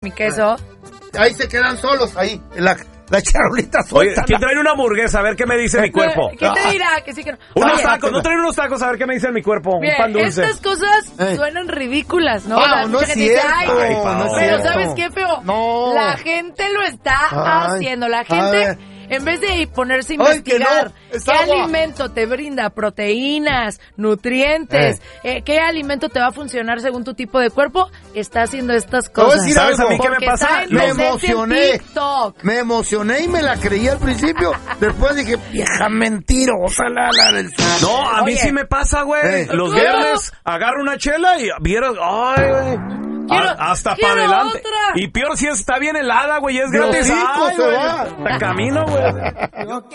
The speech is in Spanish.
Mi queso. Ahí se quedan solos, ahí, la charolita Oye, suelta. ¿quién trae una hamburguesa? A ver qué me dice mi cuerpo. ¿Qué te dirá? Que sí que no. Unos Oye, tacos, no traen unos tacos, a ver qué me dice mi cuerpo. bien, Un pan dulce. estas cosas suenan ridículas, ¿no? No, no Mucha es gente dice, cierto. "Ay, Ay, Pao. no es pero cierto. ¿sabes qué, feo? No. La gente lo está Ay, haciendo. La a gente, ver. en vez de ponerse a Ay, que investigar no, es qué agua. alimento te brinda proteínas, nutrientes, qué alimento te va a funcionar según tu tipo de cuerpo, está haciendo estas Te voy a cosas. decir ¿Sabes a algo. mí qué me Porque pasa? está en Me presente en emocioné. TikTok. Me emocioné y me la creí al principio. Después dije, vieja mentirosa, la del... No, a mí Oye. sí me pasa, güey. Los ¿Cómo? viernes agarro una chela y vieras, ay, güey. Hasta para quiero adelante. otra. Y peor si está bien helada, güey, es De gratis. hocico Ay, se güey, va. hasta camino, güey.